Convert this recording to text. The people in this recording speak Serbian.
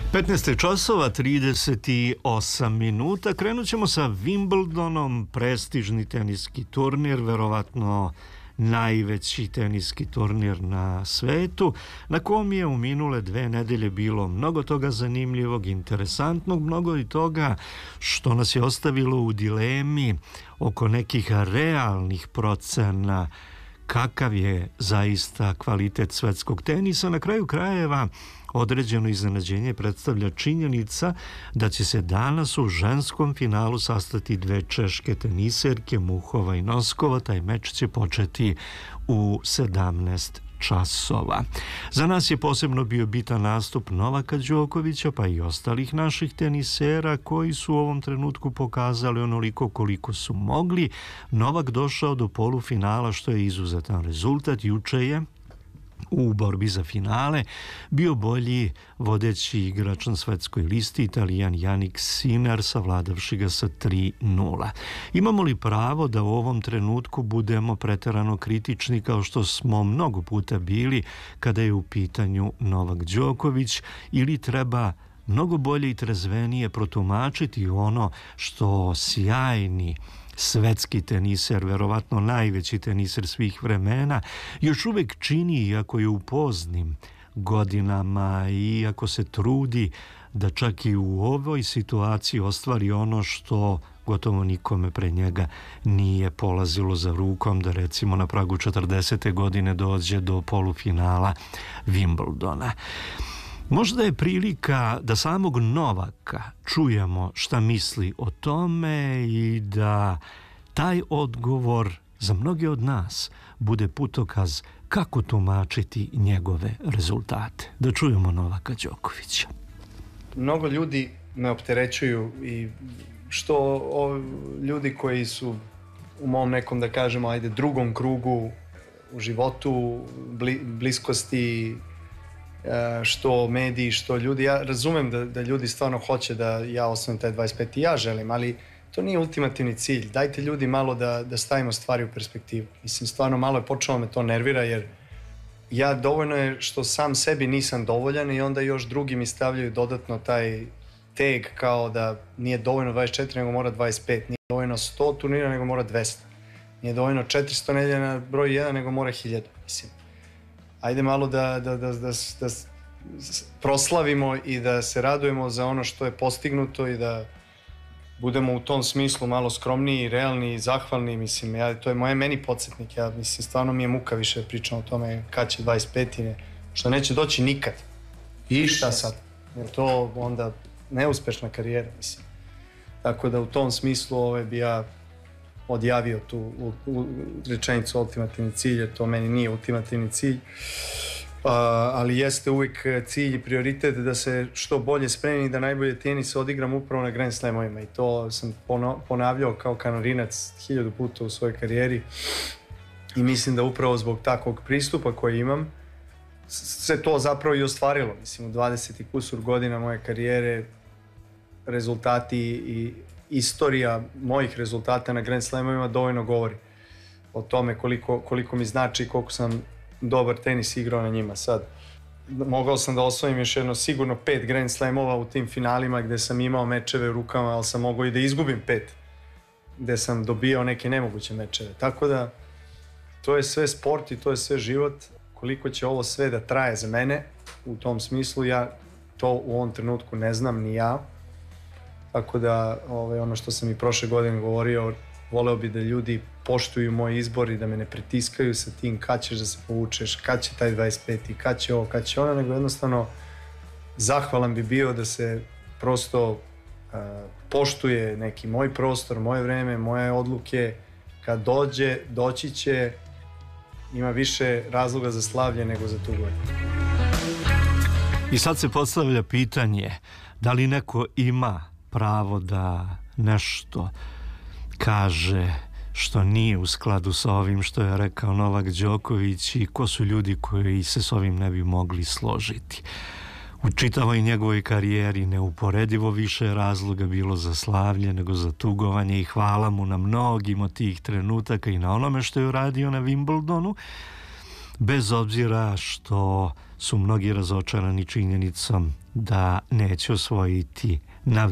15 časova 38 minuta. Krenut ćemo sa Wimbledonom, prestižni teniski turnir, verovatno najveći teniski turnir na svetu, na kom je u minule 2 nedelje bilo mnogo toga zanimljivog, interesantnog, mnogo i toga što nas je ostavilo u dilemi oko nekih realnih procena kakav je zaista kvalitet svetskog tenisa. Na kraju krajeva određeno iznenađenje predstavlja činjenica da će se danas u ženskom finalu sastati 2 češke teniserke, Muhova i Noskova. Taj meč će početi u 17 časova. Za nas je posebno bio bitan nastup Novaka Đokovića, pa i ostalih naših tenisera koji su u ovom trenutku pokazali onoliko koliko su mogli. Novak došao do polufinala, što je izuzetan rezultat. Juče je u borbi za finale bio bolji vodeći igrač na svetskoj listi, Italijan Jannik Sinner, savladavši ga sa 3:0. Imamo li pravo da u ovom trenutku budemo preterano kritični kao što smo mnogo puta bili kada je u pitanju Novak Đoković, ili treba mnogo bolje i trezvenije protumačiti ono što sjajni svetski teniser, verovatno najveći teniser svih vremena, još uvek čini, iako je u poznim godinama i iako se trudi da čak i u ovoj situaciji ostvari ono što gotovo nikome pre njega nije polazilo za rukom, da recimo na pragu 40. godine dođe do polufinala Wimbledona. Možda je prilika da samog Novaka čujemo šta misli o tome i da taj odgovor za mnoge od nas bude putokaz kako tumačiti njegove rezultate. Da čujemo Novaka Đokovića. Mnogo ljudi me opterećuju, i što ljudi koji su u mom nekom, da kažemo, drugom krugu u životu, bliskosti, što mediji, što ljudi. Ja razumem da ljudi stvarno hoće da ja ostanem taj 25 i ja želim, ali to nije ultimativni cilj. Dajte ljudi malo da stavimo stvari u perspektivu. Mislim, stvarno malo je počelo me to nervira, jer ja dovoljno je što sam sebi nisam dovoljan i onda još drugi mi stavljaju dodatno taj tag kao da nije dovoljno 24 nego mora 25, nije dovoljno 100 turnira nego mora 200, nije dovoljno 400 nedelja na broj 1 nego mora 1000. Mislim, ajde malo da proslavimo i da se radujemo za ono što je postignuto i da budemo u tom smislu malo skromniji, realni i zahvalni. Mislim, to je meni podsjetnik. Mislim, stvarno mi je muka više pričam o tome kad će 25. Što neće doći nikad. I šta sad? Jer to onda neuspešna karijera, mislim. Tako da u tom smislu bi ja odjavio tu rečenicu ultimativni cilj, jer to meni nije ultimativni cilj, ali jeste uvijek cilj i prioritet da se što bolje spremim i da najbolje tenis odigram upravo na Grand Slamovima, i to sam ponavljao kao kanarinac 1000 puta u svojoj karijeri, i mislim da upravo zbog takvog pristupa koji imam se to zapravo i ostvarilo. Mislim, u 20 i kusur godina moje karijere rezultati i istorija mojih rezultata na Grand Slamovima dovoljno govori o tome koliko mi znači i koliko sam dobar tenis igrao na njima. Sad, mogao sam da osvojim još jedno sigurno 5 Grand Slamova u tim finalima gde sam imao mečeve u rukama, ali sam mogao i da izgubim 5, gde sam dobijao neke nemoguće mečeve. Tako da, to je sve sport i to je sve život. Koliko će ovo sve da traje za mene, u tom smislu, ja to u ovom trenutku ne znam ni ja. Tako da, ono što sam i prošle godine govorio, voleo bi da ljudi poštuju moj izbor i da me ne pritiskaju sa tim kad ćeš da se povučeš, kad će taj 25. kad će ovo, kad će ono, nego jednostavno zahvalan bi bio da se prosto poštuje neki moj prostor, moje vreme, moje odluke. Kad doći će, ima više razloga za slavlje nego za tugu. I sad se postavlja pitanje, da li neko ima pravo da nešto kaže što nije u skladu sa ovim što je rekao Novak Đoković, i ko su ljudi koji se s ovim ne bi mogli složiti. U čitavoj njegovoj karijeri neuporedivo više razloga bilo za slavlje nego za tugovanje, i hvala mu na mnogim od tih trenutaka i na onome što je uradio na Wimbledonu. bez obzira što su mnogi razočarani činjenicom da neće osvojiti na